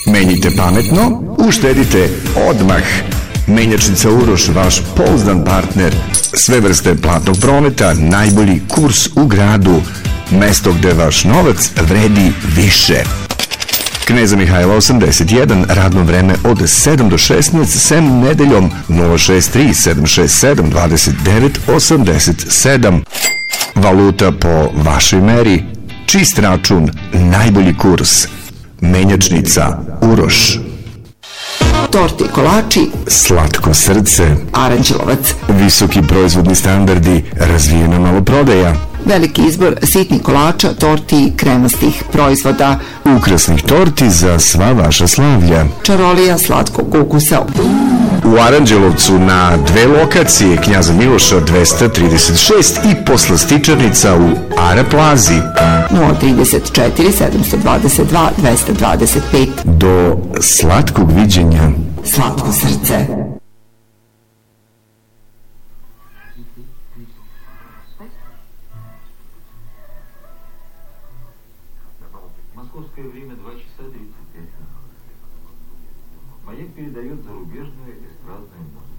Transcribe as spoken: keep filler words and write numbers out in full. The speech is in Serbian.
Menjite pametno, uštedite odmah. Menjačnica Uroš, vaš pouzdan partner. Sve vrste platnog prometa, najbolji kurs u gradu. Mesto gde vaš novac vredi više. Kneza Mihajla osamdeset jedan, radno vreme od sedam do šesnaest, sem nedeljom nula šest tri sedam šest sedam dvadeset devet osamdeset sedam. Valuta po vašoj meri, čist račun, najbolji kurs. Menjačnica Uroš. Torte i kolači, Slatko srce, Aranđelovac, visoki proizvodni standardi, razvijena maloprodaja, veliki izbor sitnih kolača, torti i kremastih proizvoda, ukrasnih torti za sva vaša slavlja. čarolija slatkog ukusa. U Aranđelovcu na dve lokacije, Knjaza Miloša dvesta trideset šest i poslastičarnica u Ara Plazi. nula trideset četiri sedam dvadeset dva dvesta dvadeset pet. Do slatkog viđenja. Slatko srce. Московское время два часа тридцать пять минут. Маяк передает зарубежную эстрадную музыку.